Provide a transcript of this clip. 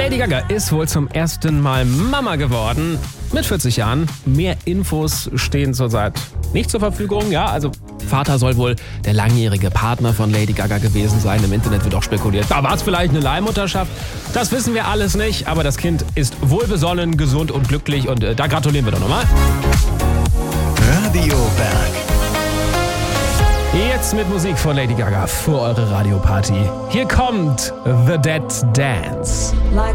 Lady Gaga ist wohl zum ersten Mal Mama geworden. Mit 40 Jahren. Mehr Infos stehen zurzeit nicht zur Verfügung. Ja, also Vater soll wohl der langjährige Partner von Lady Gaga gewesen sein. Im Internet wird auch spekuliert, da war es vielleicht eine Leihmutterschaft. Das wissen wir alles nicht, aber das Kind ist wohlbesonnen, gesund und glücklich und da gratulieren wir doch nochmal. Radio Berg. Jetzt mit Musik von Lady Gaga für eure Radioparty. Hier kommt The Dead Dance.